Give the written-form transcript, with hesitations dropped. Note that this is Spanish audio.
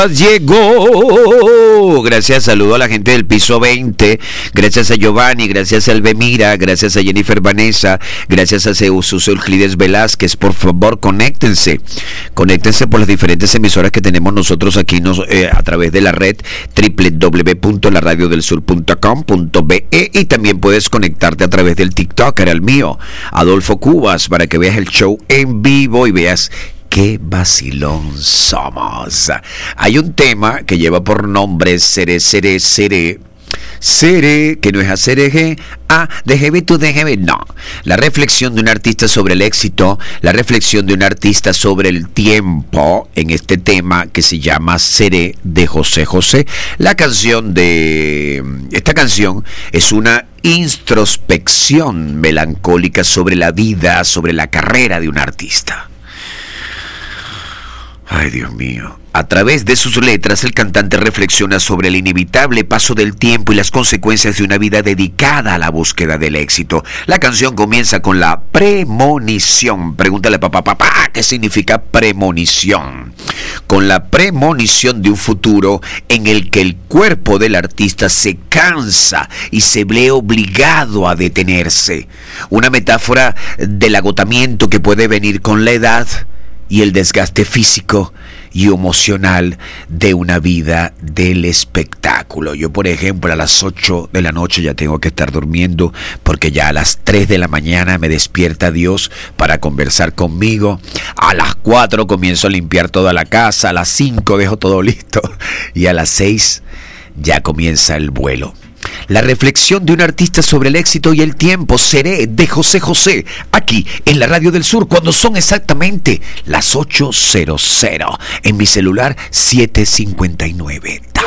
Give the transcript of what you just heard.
Llegó. Gracias, saludo a la gente del piso 20. Gracias a Giovanni, gracias a Elvemira, gracias a Jennifer Vanessa, gracias a Zeus Euclides Velázquez. Por favor, conéctense por las diferentes emisoras que tenemos nosotros aquí a través de la red www.laradiodelsur.com.be, y también puedes conectarte a través del TikTok, era el mío, Adolfo Cubas, para que veas el show en vivo y veas qué vacilón somos. Hay un tema que lleva por nombre Seré, que no es hacer eje, déjeme tú, déjeme, no. La reflexión de un artista sobre el éxito, la reflexión de un artista sobre el tiempo, en este tema que se llama Seré, de José José. Esta canción es una introspección melancólica sobre la vida, sobre la carrera de un artista. Ay, Dios mío. A través de sus letras, el cantante reflexiona sobre el inevitable paso del tiempo y las consecuencias de una vida dedicada a la búsqueda del éxito. La canción comienza con la premonición. Pregúntale a papá, ¿qué significa premonición? Con la premonición de un futuro en el que el cuerpo del artista se cansa y se ve obligado a detenerse. Una metáfora del agotamiento que puede venir con la edad y el desgaste físico y emocional de una vida del espectáculo. Yo, por ejemplo, a las 8 de la noche ya tengo que estar durmiendo, porque ya a las 3 de la mañana me despierta Dios para conversar conmigo. A las 4 comienzo a limpiar toda la casa, a las 5 dejo todo listo y a las 6 ya comienza el vuelo. La reflexión de un artista sobre el éxito y el tiempo, Seré, de José José, aquí en la Radio del Sur, cuando son exactamente las 8:00, en mi celular 7:59.